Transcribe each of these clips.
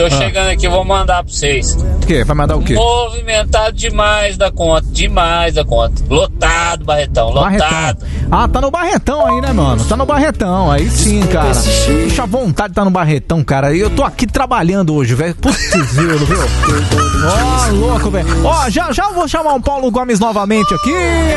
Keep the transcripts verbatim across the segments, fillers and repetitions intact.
tô ah. chegando aqui, vou mandar pra vocês. O quê? Vai mandar o quê? Movimentado demais da conta, demais da conta. Lotado, Barretão, lotado. Barretão. Ah, tá no Barretão aí, né, mano? Tá no Barretão, aí sim, cara. Puxa, a vontade de tá no Barretão, cara. Eu tô aqui trabalhando hoje, velho. Putz, viu? Ó, oh, louco, velho. Ó, oh, já já eu vou chamar o Paulo Gomes novamente aqui.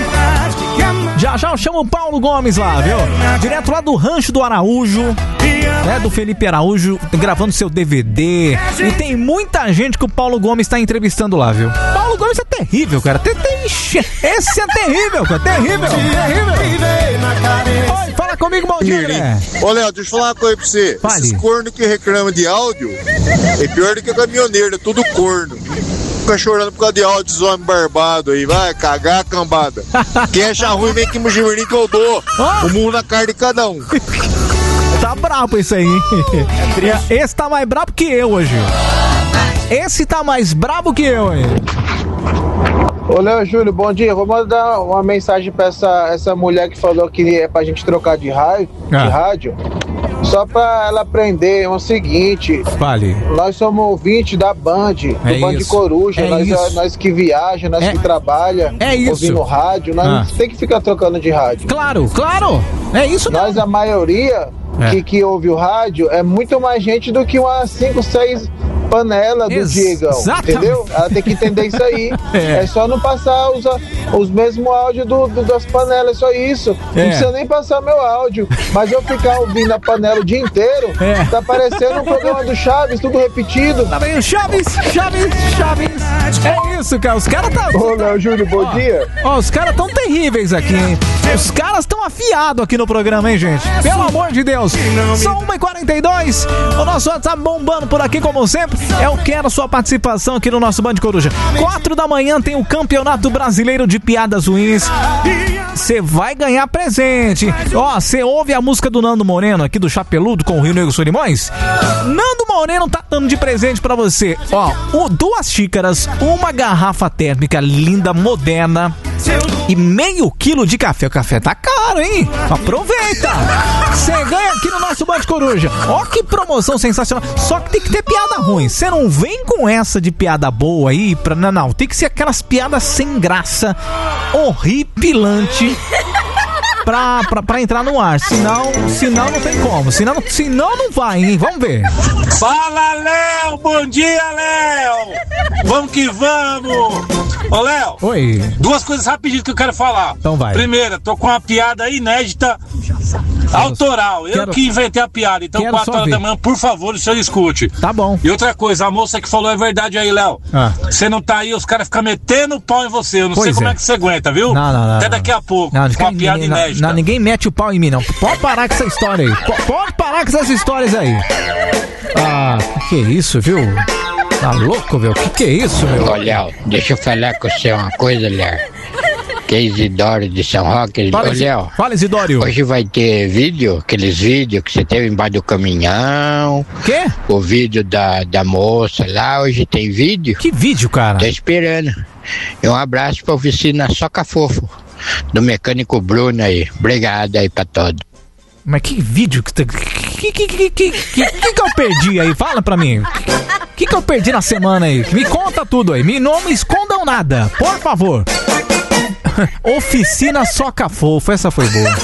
Já já eu chamo o Paulo Gomes lá, viu? Direto lá do Rancho do Araújo, né? Do Felipe Araújo, gravando seu D V D. E tem muita gente que o Paulo Gomes tá entrevistando lá, viu? Paulo Gomes é terrível, cara. Tem, tem... Esse é terrível, cara. Terrível, terrível. Oi, fala comigo, bom dia, né? Ô, Léo, deixa eu falar uma coisa pra você. Fale. Esses cornos que reclamam de áudio é pior do que caminhoneiro, é tudo corno. Fica chorando por causa de áudio dos homens barbados aí, vai cagar a cambada. Quem acha ruim vem aqui no Giverninho que eu dou. Oh. O mundo na cara de cada um. Tá brabo isso aí, hein? Esse tá mais brabo que eu hoje. Esse tá mais brabo que eu, hein? Ô, Léo Júlio, bom dia. Vou mandar uma mensagem pra essa, essa mulher que falou que é pra gente trocar de rádio, ah. de rádio. Só pra ela aprender é o seguinte. Fale. Nós somos ouvintes da Band, do é Band isso. Coruja. É nós, isso. nós que viaja, nós é. que trabalha, é isso. ouvindo rádio. Nós ah. não tem que ficar trocando de rádio. Claro, claro. É isso mesmo. Nós, a maioria é. que, que ouve o rádio, é muito mais gente do que umas cinco, seis panela do Diegão, entendeu? Ela tem que entender isso aí. É, é só não passar os, os mesmos áudios do, do, das panelas, é só isso. É. Não precisa nem passar meu áudio, mas eu ficar ouvindo a panela o dia inteiro, é. tá parecendo um programa do Chaves, tudo repetido. Tá bem, Chaves, Chaves, Chaves. É isso, cara, os caras tá... Ô, Léo Júlio, bom ó, dia. Ó, os caras tão terríveis aqui, hein? Os caras estão afiados aqui no programa, hein, gente? Pelo amor de Deus. São uma e quarenta e dois, o nosso WhatsApp bombando por aqui, como sempre. Eu quero a sua participação aqui no nosso Band Coruja. Quatro da manhã tem o Campeonato Brasileiro de Piadas Ruins. Você vai ganhar presente. Ó, você ouve a música do Nando Moreno aqui do Chapeludo com o Rio Negro Solimões? Nando Moreno tá dando de presente pra você. Ó, o, duas xícaras, uma garrafa térmica linda, moderna e meio quilo de café. O café tá caro, hein? Aproveita! Você ganha aqui no nosso Band Coruja. Ó que promoção sensacional. Só que tem que ter piada ruim. Você não vem com essa de piada boa aí pra... Não, não. Tem que ser aquelas piadas sem graça, horripilante pra, pra, pra entrar no ar. Senão, senão não tem como. Senão, senão não vai, hein? Vamos ver. Fala, Léo! Bom dia, Léo! Vamos que vamos! Ô, Léo! Oi! Duas coisas rapidinho que eu quero falar. Então vai. Primeira, tô com uma piada inédita, autoral. Eu quero, que inventei a piada. Então, quatro horas da manhã, por favor, o senhor escute. Tá bom. E outra coisa, a moça que falou é verdade aí, Léo. Você ah. não tá aí, os caras ficam metendo o pau em você. Eu não pois sei como é. é que você aguenta, viu? Não, não, não. Até daqui a pouco. Não, com uma piada ninguém, inédita. Não, não, ninguém mete o pau em mim, não. Pode parar com essa história aí. Pode parar com essas histórias aí. Ah, que que é isso, viu? Tá louco, meu? Que que é isso, meu? Ô, Léo, deixa eu falar com você uma coisa, Léo. Que é Isidório de São Roque. Fala, Ô, Léo. Fala, Isidório. Hoje vai ter vídeo, aqueles vídeos que você teve embaixo do caminhão. Quê? O vídeo da, da moça lá, hoje tem vídeo. Que vídeo, cara? Tô esperando. E um abraço pra oficina Soca Fofo, do mecânico Bruno aí. Obrigado aí pra todos. Mas que vídeo que, que, que, que, que, que, que, que eu perdi aí? Fala pra mim. O que, que eu perdi na semana aí? Me conta tudo aí. Me, não me escondam nada, por favor. Oficina Soca Fofo, essa foi boa.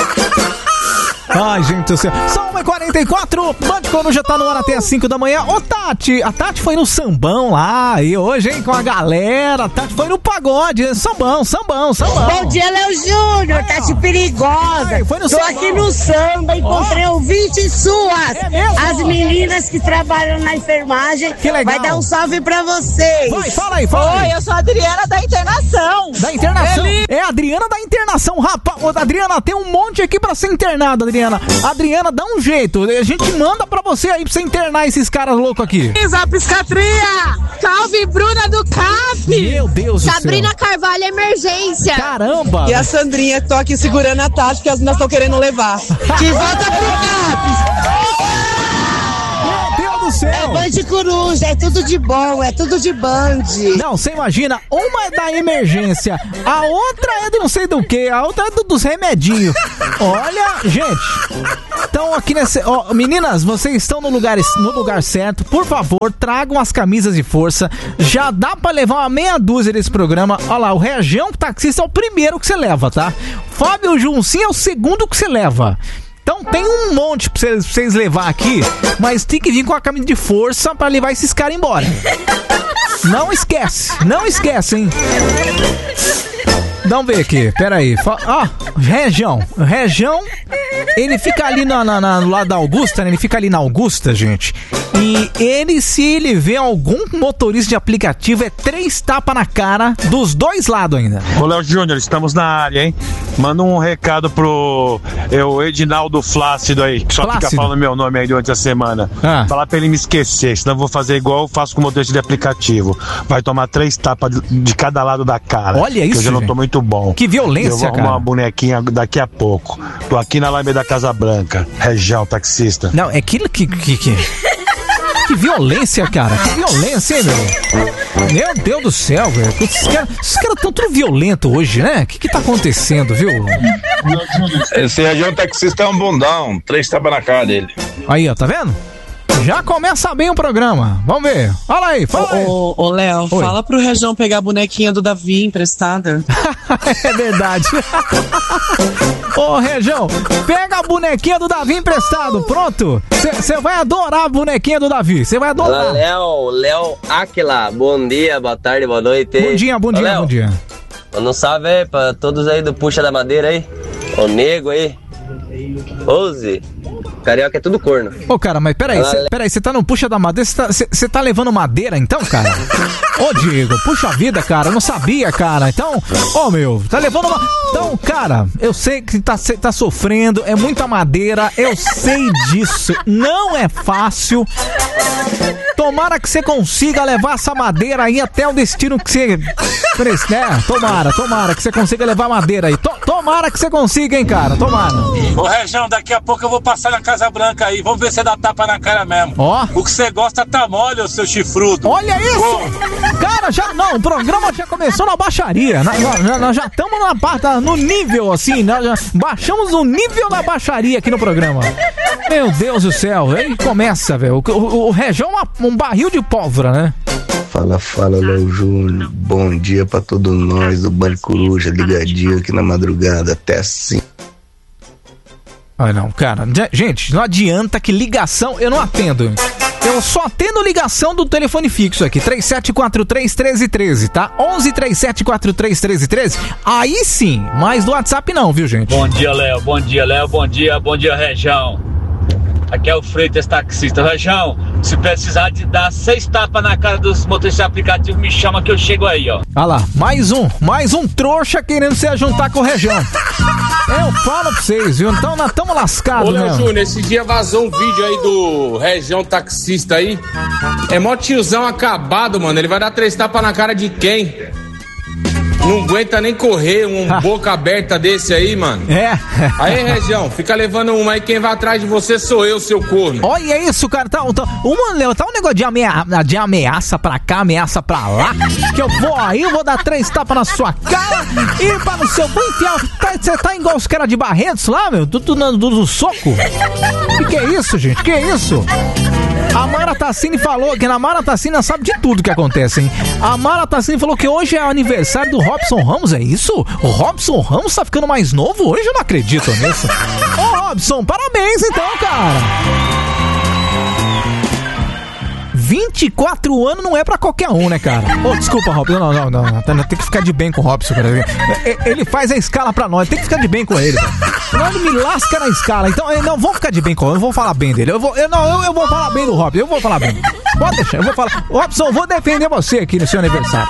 Ai, gente do céu. São uma e quarenta e quatro, Band Coruja tá no ar até as cinco da manhã. Ô, Tati, a Tati foi no sambão lá, e hoje, hein, com a galera. A Tati foi no pagode, sambão, sambão, sambão. Bom dia, Léo Júnior, Tati perigosa. Ai, foi no Tô sambão. Aqui no samba, encontrei oh. ouvintes suas. É As meninas que trabalham na enfermagem. Que legal. Vai dar um salve pra vocês. Vai, fala aí, fala aí. Oi, eu sou a Adriana da Internação. Da Internação? Feliz. É a Adriana da Internação, rapaz. Adriana, tem um monte aqui pra ser internada, Adriana. Adriana, dá um jeito. A gente manda pra você aí pra você internar esses caras loucos aqui. Isa Piscatria! Salve, Bruna do C A P! Meu Deus do céu. Sabrina Carvalho, emergência! Caramba! E a Sandrinha, que tô aqui segurando a Tati, que as meninas estão querendo levar. De volta pro C A P! Meu Deus do do céu. É Band Coruja, é tudo de bom, é tudo de Band. Não, você imagina, uma é da emergência, a outra é de não sei do que, a outra é do, dos remedinhos. Olha, gente, então aqui nesse... Ó, meninas, vocês estão no lugar, no lugar certo. Por favor, tragam as camisas de força. Já dá pra levar uma meia dúzia desse programa. Olha lá, o Região Taxista é o primeiro que você leva, tá? Fábio Juncinho é o segundo que você leva. Então tem um monte pra vocês, pra vocês levar aqui, mas tem que vir com a camisa de força pra levar esses caras embora. Não esquece, não esquece, hein? Vamos ver aqui, peraí. Ó, oh, Região. Região, ele fica ali na, na, na, no lado da Augusta, né? Ele fica ali na Augusta, gente. E ele, se ele vê algum motorista de aplicativo, é três tapas na cara dos dois lados ainda. Ô, Léo Júnior, estamos na área, hein? Manda um recado pro é, o Edinaldo Flácido aí, que só Flácido. Fica falando meu nome aí durante a semana. Ah. Falar pra ele me esquecer, senão eu vou fazer igual eu faço com o motorista de aplicativo. Vai tomar três tapas de, de cada lado da cara. Olha isso, que eu já não tô muito bom. Que violência, cara. Eu vou arrumar cara. uma bonequinha daqui a pouco. Tô aqui na Alameda da Casa Branca, Região Taxista. Não, é aquilo que... que, que... Que violência, cara. Que violência, hein, meu? Meu Deus do céu, velho. Esses caras cara estão tudo violentos hoje, né? O que que tá acontecendo, viu? Esse Região Taxista é um bundão. Três tapas na cara dele. Aí, ó, tá vendo? Já começa bem o programa. Vamos ver. Fala aí, fala aí. Ô, ô, Léo, fala pro Região pegar a bonequinha do Davi emprestada. É verdade. Ô, Região, pega a bonequinha do Davi emprestado. Pronto. Você vai adorar a bonequinha do Davi. Você vai adorar. Olá, Léo, Léo Aquila. Bom dia, boa tarde, boa noite. Bom dia, bom dia, Léo, bom dia. Manda um salve aí pra todos aí do Puxa da Madeira aí. O Nego aí. Oze. Carioca é tudo corno. Ô, cara, mas peraí, cê, peraí, você tá no Puxa da Madeira, você tá, tá levando madeira então, cara? Ô, Diego, puxa vida, cara, eu não sabia, cara. Então, ô, meu, tá levando uma... Então, cara, eu sei que tá, tá sofrendo, é muita madeira, eu sei disso. Não é fácil. Tomara que você consiga levar essa madeira aí até o destino que você... Né? Tomara, tomara que você consiga levar madeira aí. To, tomara que você consiga, hein, cara, tomara. Ô, Região, daqui a pouco eu vou passar na Casa Branca aí. Vamos ver se dá tapa na cara mesmo. Ó. O que você gosta tá mole, ô seu chifrudo. Olha isso! Pô. Cara, já não, o programa já começou na baixaria. Nós, nós já estamos na parte, no nível assim, nós já baixamos o nível da baixaria aqui no programa. Meu Deus do céu, aí começa, velho. O, o, o Região é um barril de pólvora, né? Fala, fala, Léo Júnior. Bom dia pra todos nós do Band Coruja, ligadinho aqui na madrugada, até assim. Ai, não, cara. Gente, não adianta que ligação eu não atendo. Eu só atendo ligação do telefone fixo aqui, três sete quatro três, um três um três, tá? onze, três sete quatro três, um três um três. Aí sim, mas do WhatsApp não, viu, gente? Bom dia, Léo. Bom dia, Léo. Bom dia, bom dia, Região. Aqui é o Freitas Taxista. Região, se precisar de dar seis tapas na cara dos motoristas de aplicativo, me chama que eu chego aí, ó. Olha lá, mais um, mais um trouxa querendo se juntar com o Região. Eu falo pra vocês, viu? Então nós estamos lascados, Ô, Léo mesmo. Júnior, esse dia vazou um vídeo aí do Região Taxista aí. É mó tiozão acabado, mano. Ele vai dar três tapas na cara de quem? Não aguenta nem correr, um boca aberta desse aí, mano. É. Aí, Região, fica levando uma aí, quem vai atrás de você sou eu, seu corno. Olha isso, cara. Tá, tá, uma, tá um negócio de, amea, de ameaça pra cá, ameaça pra lá. Que eu vou aí, eu vou dar três tapas na sua cara e para no seu... Vou enfiar... Você tá, tá igual os caras de Barretos lá, meu? Tudo no, no soco. Que que é isso, gente? Que é isso? A Mara Tassini falou que na Mara Tassini sabe de tudo que acontece, hein? A Mara Tassini falou que hoje é aniversário do Robson Ramos, é isso? O Robson Ramos tá ficando mais novo hoje? Eu não acredito nisso. Ô, Robson, parabéns então, cara. vinte e quatro anos não é pra qualquer um, né, cara? Ô, oh, desculpa, Robson. Não, não, não, não. Tem que ficar de bem com o Robson, cara. Ele faz a escala pra nós. Tem que ficar de bem com ele. Senão ele me lasca na escala. Então, não, vamos ficar de bem com ele. Eu vou falar bem dele. Eu vou, eu, não, eu, eu vou falar bem do Robson. Eu vou falar bem. Pode deixar. Eu vou falar. Robson, eu vou defender você aqui no seu aniversário.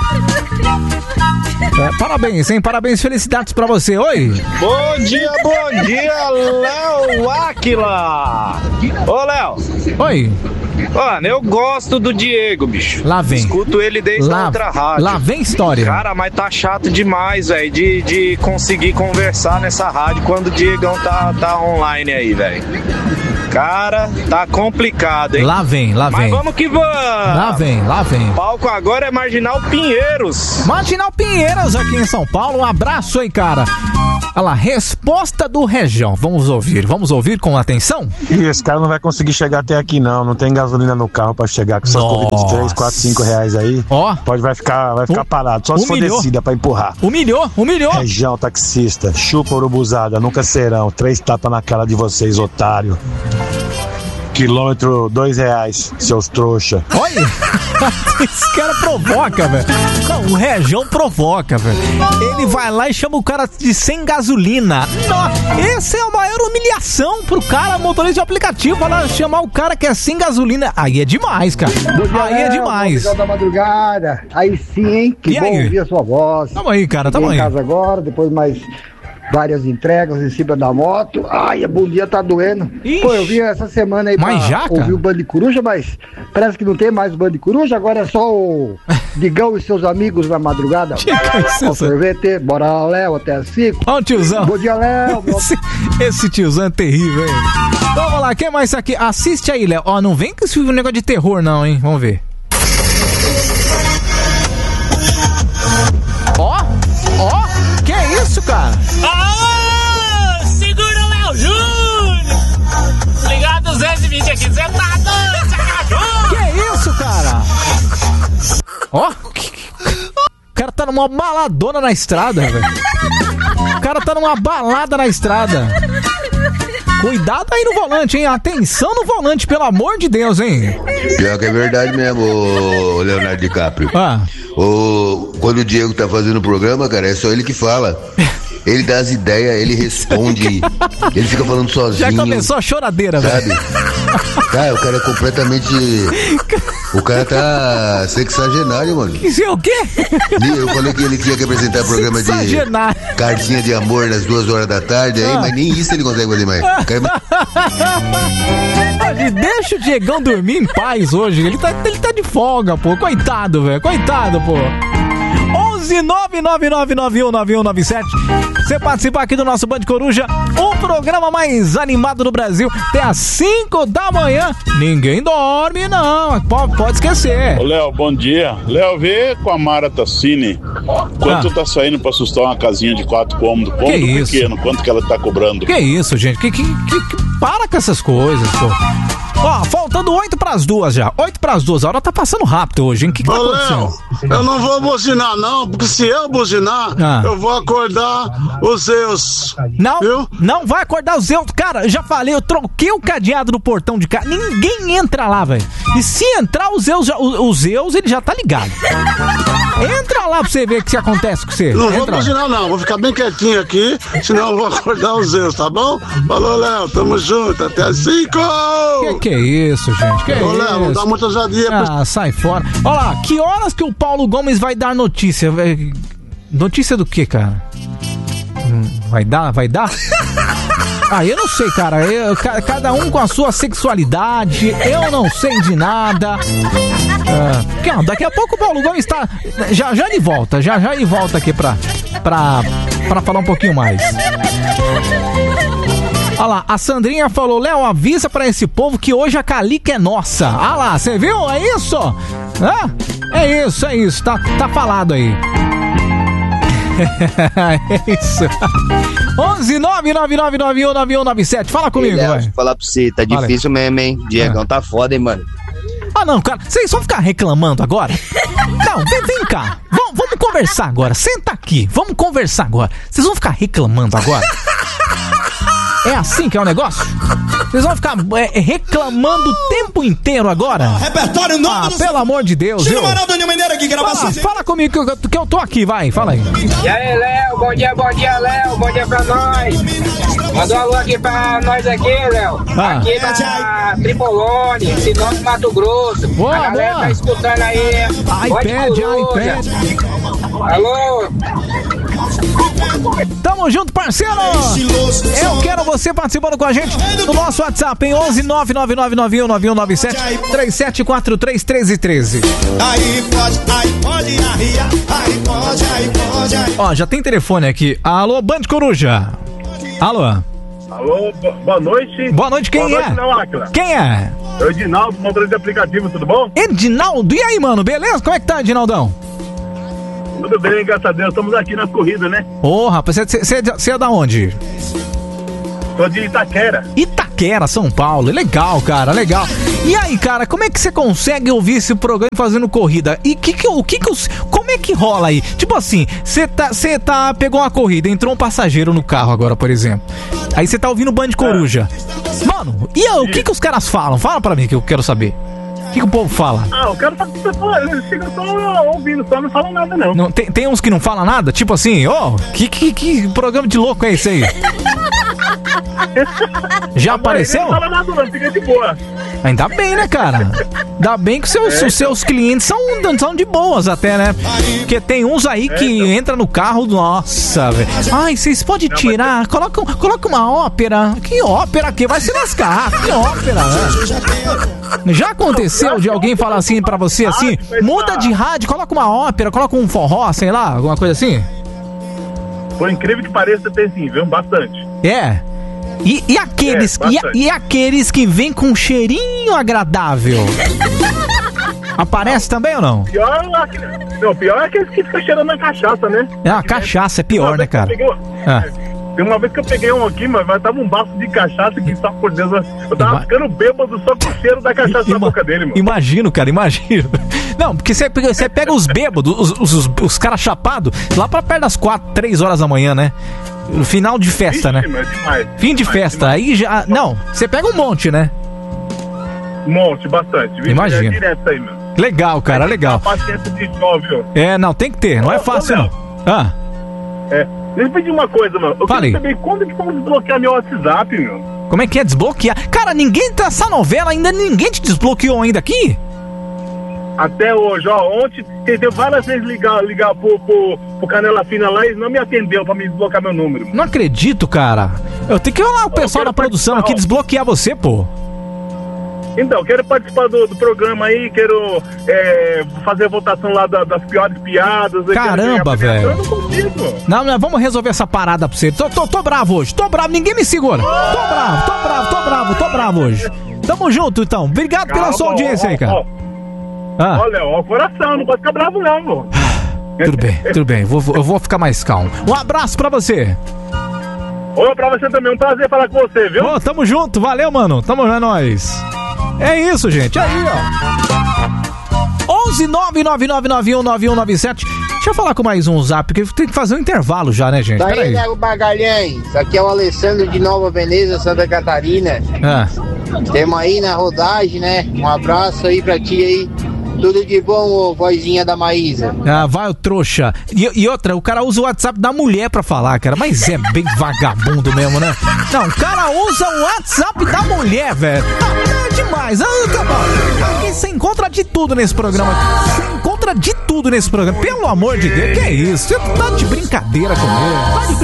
É, parabéns, hein? Parabéns, felicidades pra você. Oi. Bom dia, bom dia, Léo Aquila. Ô, Léo. Oi. Mano, eu gosto do Diego, bicho. Lá vem. Escuto ele desde lá, a outra rádio. Lá vem história. Cara, mas tá chato demais, velho, de, de conseguir conversar nessa rádio quando o Diegão tá, tá online aí, velho. Cara, tá complicado, hein? Lá vem, lá vem. Mas vamos que vamos! Lá vem, lá vem. O palco agora é Marginal Pinheiros. Marginal Pinheiros aqui em São Paulo. Um abraço aí, cara. Olha lá, resposta do Região. Vamos ouvir, vamos ouvir com atenção? E esse cara não vai conseguir chegar até aqui, não. Não tem gasolina no carro pra chegar com essas corridas de três, quatro, cinco reais aí. Ó. Pode, vai ficar, vai ficar um, parado. Só se for descida pra empurrar. Humilhou, humilhou. Região taxista, chupa urubuzada, nunca serão. Três tapas na cara de vocês, otário. Quilômetro, dois reais, seus trouxa. Olha, esse cara provoca, velho. O Região provoca, velho. Ele vai lá e chama o cara de sem gasolina. Nossa, essa é a maior humilhação pro cara, motorista de aplicativo. Vai lá chamar o cara que é sem gasolina. Aí é demais, cara. Aí é demais. Da madrugada. Aí sim, hein? Que e bom aí? ouvir a sua voz. Tamo aí, cara, tamo aí. Em casa agora, depois mais várias entregas em cima da moto. Ai, a bundinha tá doendo. Ixi. Pô, eu vim essa semana aí pra ouvir o Band de Coruja, mas parece que não tem mais o Band de Coruja, agora é só o Digão e seus amigos na madrugada. O sorvete, bora lá, Léo, até as cinco. Ó o tiozão. Bom dia, Léo. Esse, esse tiozão é terrível, hein? Vamos lá, quem mais aqui? Assiste aí, Léo. Ó, não vem com esse negócio de terror, não, hein? Vamos ver. Ó, ó, que é isso, cara? Aô, segura o Léo Júnior! Ligado duzentos e vinte aqui, você tá doido, você cachorro! Que é isso, cara? Ó, o cara tá numa baladona na estrada, velho. O cara tá numa balada na estrada. Cuidado aí no volante, hein? Atenção no volante, pelo amor de Deus, hein? Pior que é verdade mesmo, o Leonardo DiCaprio. Ah. O, quando o Diego tá fazendo o programa, cara, é só ele que fala. Ele dá as ideias, ele responde, ele fica falando sozinho. Já começou a choradeira, sabe? velho. Cara, o cara é completamente... O cara tá sexagenário, mano. Isso é o quê? Eu falei que ele tinha que apresentar programa de cartinha de amor nas duas horas da tarde, aí, ah. mas nem isso ele consegue fazer mais. Cara... Deixa o Diegão dormir em paz hoje. Ele tá, ele tá de folga, pô. Coitado, velho. Coitado, pô. onze nove nove nove nove um nove um nove sete. Você participar aqui do nosso Band Coruja, o programa mais animado do Brasil, até às cinco da manhã. Ninguém dorme, não. Pode, pode esquecer. Ô, Léo, bom dia. Léo, vê com a Mara Tassini quanto ah. tá saindo pra assustar uma casinha de quatro cômodos. Cômodo que isso? Pequeno, quanto que ela tá cobrando? Que isso, gente? Que, que, que, que... Para com essas coisas, pô. Ó, faltando oito pras duas já. Oito pras duas. A hora tá passando rápido hoje, hein? O que, que tá acontecendo? Léo, eu não vou buzinar, não, porque se eu buzinar, ah. eu vou acordar os Zeus. Não, viu? Não vai acordar os Zeus. Cara, eu já falei, eu troquei o cadeado do portão de casa. Ninguém entra lá, velho. E se entrar os Zeus, os Zeus, ele já tá ligado. Entra lá pra você ver o que acontece com você. Não Entra vou buzinar, não. Vou ficar bem quietinho aqui, senão eu vou acordar os Zeus, tá bom? Falou, Léo, tamo junto. Até às cinco! Que que é isso, gente? Que Ô, é Léo, isso? dá muita ousadia. Ah, pra... sai fora. Olha lá, que horas que o Paulo Gomes vai dar notícia? Notícia do que, cara? Vai dar? Vai dar? Ah, eu não sei, cara. Eu, cada um com a sua sexualidade. Eu não sei de nada. Ah, daqui a pouco o Paulo Gomes está... Já já ele volta. Já já ele volta aqui pra, pra, pra falar um pouquinho mais. Olha lá, a Sandrinha falou: Léo, avisa pra esse povo que hoje a Calica é nossa. Ah lá, você viu? É isso? Ah, é isso, é isso. Tá, tá falado aí. É isso. onze nove nove nove nove um nove um nove sete. Fala comigo, Ei, Léo, vai. Deixa eu falar pra você, tá Fala difícil aí. mesmo, hein? Diegão ah. tá foda, hein, mano? Ah, não, cara. Vocês vão ficar reclamando agora? Não, vem, vem cá. Vamos, vamos conversar agora. Senta aqui. Vamos conversar agora. Vocês vão ficar reclamando agora? É assim que é o negócio? Vocês vão ficar é, reclamando o tempo inteiro agora? Repertório novo. Ah, pelo amor de Deus, viu? Fala, fala comigo que eu, que eu tô aqui, vai, fala aí. E aí, Léo, bom dia, bom dia, Léo, bom dia pra nós. Mandou um alô aqui pra nós aqui, Léo. Ah. Aqui da Tripolone, Sinop, Mato Grosso. Boa, a galera boa. tá escutando aí. iPad, iPad. Alô? Tamo junto, parceiro! Eu quero você participando com a gente no nosso WhatsApp em onze nove nove nove nove um nove um nove sete três sete quatro três treze treze. Aí pode, aí pode, aí, aí pode, aí pode, aí. Ó, já tem telefone aqui. Alô, Band Coruja. Alô. Alô, boa noite. Boa noite, quem boa é? Noite, não, Áquila. Quem é? É o Edinaldo, motorista de aplicativo, tudo bom? Edinaldo, e aí, mano, beleza? Como é que tá, Edinaldão? Tudo bem, graças a Deus, estamos aqui na corrida, né? Ô, oh, rapaz, você é da onde? Tô de Itaquera. Itaquera, São Paulo, legal, cara, legal. E aí, cara, como é que você consegue ouvir esse programa fazendo corrida? E que que, o que que os, como é que rola aí? Tipo assim, você tá, você tá, pegou uma corrida, entrou um passageiro no carro agora, por exemplo. Aí você tá ouvindo o Band Coruja. É. Mano, e aí, o que que os caras falam? Fala pra mim que eu quero saber. O que, que o povo fala? Ah, o cara tá, eles ficam só ouvindo, só não fala nada, não. não tem, tem uns que não falam nada? Tipo assim, ó, oh, que, que, que programa de louco é esse aí? Já apareceu? Não fala nada, não, fica de boa. Ainda bem, né, cara? Ainda bem que seus, é, os seus clientes são, são de boas até, né? Porque tem uns aí que é, então. entra no carro, nossa, velho. Ai, vocês podem tirar, coloca, coloca uma ópera. Que ópera que vai se lascar? Que ópera, né? Já aconteceu de alguém falar assim pra você, assim, muda de rádio, coloca uma ópera, coloca um forró, sei lá, alguma coisa assim? Por incrível que pareça, tem sim, viu? Bastante. É. E, e, aqueles, é, e, e aqueles que vêm com um cheirinho agradável? Aparece também ou não? Pior, não, pior é aqueles que ficam cheirando a cachaça, né? É, a cachaça é pior, né, cara? Peguei, ah. Tem uma vez que eu peguei um aqui, mas tava um baço de cachaça que só por Deus, eu tava Ima... ficando bêbado só com o cheiro da cachaça Ima... na boca dele, mano. Imagino, cara, imagino. Não, porque você pega, você pega os bêbados, os, os, os, os caras chapados, lá pra perto das quatro, três horas da manhã, né? No final de festa, Vixe, né? Demais, Fim de demais, festa, demais. Aí já... Não, você pega um monte, né? Um monte, bastante. Vixe, imagina. É direto aí, meu. Legal, cara, tem legal. Paciência de jovem, é, não, tem que ter, não ô, é fácil, ô, não. Ah. É. Deixa eu pedir uma coisa, mano. Eu Falei. quero saber quando que vamos desbloquear meu WhatsApp, meu. Como é que é desbloquear? Cara, ninguém tá essa novela ainda, ninguém te desbloqueou ainda aqui? Até hoje, ó, ontem tentei várias vezes ligar, ligar pro, pro, pro Canela Fina lá e não me atendeu pra me desbloquear meu número. Não acredito, cara. Eu tenho que ir lá o pessoal da produção aqui desbloquear você, pô. Então, quero participar do, do programa aí, quero é, fazer a votação lá da, das piores piadas. Caramba, velho. Eu não consigo. Não, não, vamos resolver essa parada pra você. Tô, tô, tô bravo hoje, tô bravo, ninguém me segura. Tô bravo, tô bravo, tô bravo, tô bravo hoje. Tamo junto, então. Obrigado Calma, pela sua audiência ó, aí, cara. Ó, ah. Olha, ó, o coração, não pode ficar bravo não, amor. Tudo bem, tudo bem, vou, eu vou ficar mais calmo. Um abraço pra você. Ô, pra você também, um prazer falar com você, viu? Ô, tamo junto, valeu, mano. Tamo junto, é nóis. É isso, gente, aí, ó. onze nove nove nove nove um nove um nove sete. Deixa eu falar com mais um zap, porque tem que fazer um intervalo já, né, gente? Daí, Nego Magalhães, aqui é o Alessandro de Nova Veneza, Santa Catarina. Ah. Temos aí na rodagem, né? Um abraço aí pra ti aí. Tudo de bom, ô, vozinha da Maísa. Ah, vai o trouxa. E, e outra, o cara usa o WhatsApp da mulher pra falar, cara. Mas é bem vagabundo mesmo, né? Não, o cara usa o WhatsApp da mulher, velho. Ah, é demais. Ah, tá bom. Você encontra de tudo nesse programa. Você encontra de tudo nesse programa. Pelo amor de Deus, que é isso? Você tá de brincadeira comigo. Tá de